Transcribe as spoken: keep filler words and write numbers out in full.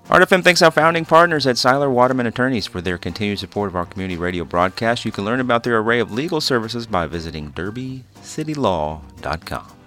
Art F M thanks our founding partners at Seiler Waterman Attorneys for their continued support of our community radio broadcast. You can learn about their array of legal services by visiting derby city law dot com.